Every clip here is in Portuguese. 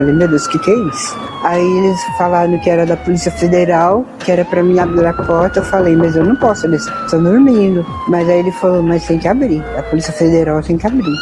Falei, meu Deus, o que é isso? Aí eles falaram que era da Polícia Federal, que era pra mim abrir a porta. Eu falei, mas eu não posso, eles estão dormindo. Mas aí ele falou, mas tem que abrir. A Polícia Federal tem que abrir.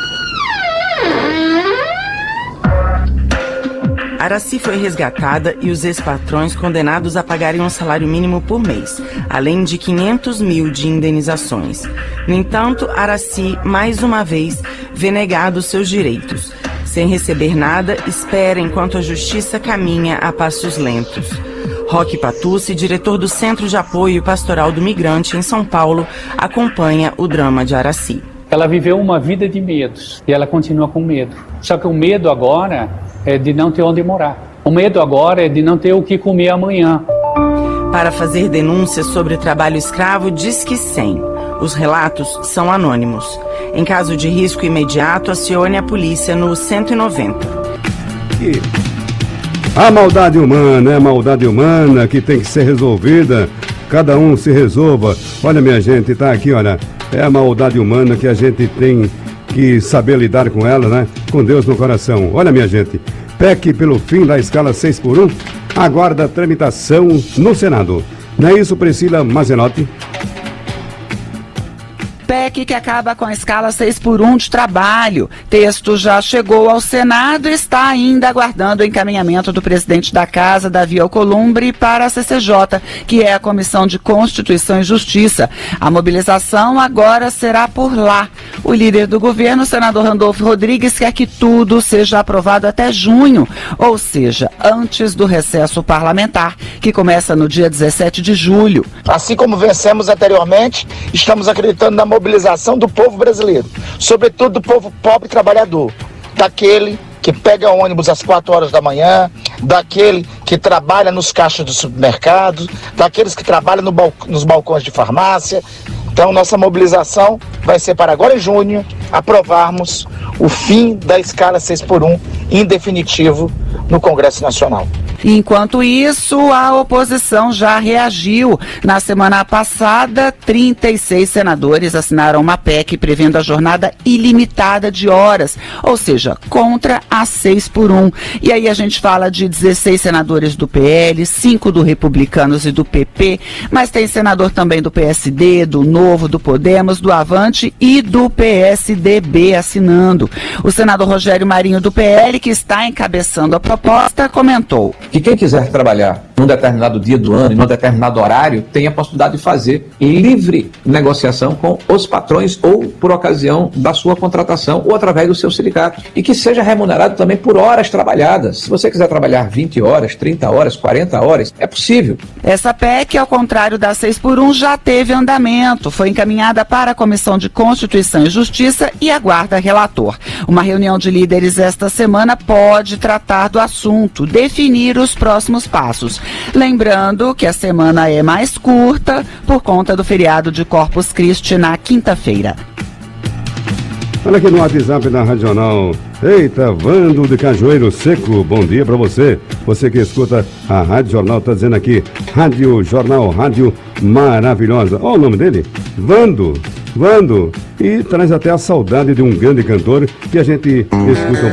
Aracy foi resgatada e os ex-patrões condenados a pagarem um salário mínimo por mês, além de 500 mil de indenizações. No entanto, Aracy, mais uma vez, vê negados seus direitos. Sem receber nada, espera enquanto a justiça caminha a passos lentos. Roque Patucci, diretor do Centro de Apoio Pastoral do Migrante em São Paulo, acompanha o drama de Aracy. Ela viveu uma vida de medos e ela continua com medo. Só que o medo agora é de não ter onde morar. O medo agora é de não ter o que comer amanhã. Para fazer denúncias sobre trabalho escravo, Disque 100. Os relatos são anônimos. Em caso de risco imediato, acione a polícia no 190. A maldade humana é a maldade humana que tem que ser resolvida. Cada um se resolva. Olha, minha gente, tá aqui, olha. É a maldade humana que a gente tem que saber lidar com ela, né? Com Deus no coração. Olha, minha gente, PEC pelo fim da escala 6x1 aguarda tramitação no Senado. Não é isso, Priscila Mazenotti? PEC que acaba com a escala 6x1 de trabalho. Texto já chegou ao Senado e está ainda aguardando o encaminhamento do presidente da Casa, Davi Alcolumbre, para a CCJ, que é a Comissão de Constituição e Justiça. A mobilização agora será por lá. O líder do governo, o senador Randolfo Rodrigues, quer que tudo seja aprovado até junho, ou seja, antes do recesso parlamentar, que começa no dia 17 de julho. Assim como vencemos anteriormente, estamos acreditando na mobilização do povo brasileiro, sobretudo do povo pobre e trabalhador, daquele que pega ônibus às 4 horas da manhã, daquele que trabalha nos caixas do supermercado, daqueles que trabalham nos balcões de farmácia. Então, nossa mobilização vai ser para agora em junho aprovarmos o fim da escala 6x1 em definitivo no Congresso Nacional. Enquanto isso, a oposição já reagiu. Na semana passada, 36 senadores assinaram uma PEC prevendo a jornada ilimitada de horas, ou seja, contra a 6x1. E aí a gente fala de 16 senadores do PL, 5 do Republicanos e do PP, mas tem senador também do PSD, do Novo, do Podemos, do Avante e do PSDB assinando. O senador Rogério Marinho do PL, que está encabeçando a proposta, comentou que quem quiser trabalhar num determinado dia do ano, em um determinado horário, tem a possibilidade de fazer livre negociação com os patrões ou por ocasião da sua contratação ou através do seu sindicato. E que seja remunerado também por horas trabalhadas. Se você quiser trabalhar 20 horas, 30 horas, 40 horas, é possível. Essa PEC, ao contrário da 6x1, já teve andamento. Foi encaminhada para a Comissão de Constituição e Justiça e aguarda relator. Uma reunião de líderes esta semana pode tratar do assunto, definir os próximos passos. Lembrando que a semana é mais curta por conta do feriado de Corpus Christi na quinta-feira. Olha aqui no WhatsApp da Radional. Eita, Vando de Cajueiro Seco, bom dia pra você. Você que escuta a Rádio Jornal, tá dizendo aqui, Rádio Jornal, rádio maravilhosa. Olha o nome dele, Vando. E traz até a saudade de um grande cantor que a gente escuta